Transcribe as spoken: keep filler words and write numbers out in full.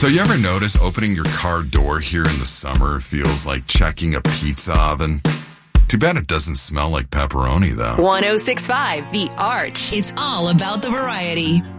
So you ever notice opening your car door here in the summer feels like checking a pizza oven? Too bad it doesn't smell like pepperoni, though. one oh six point five The Arch. It's all about the variety.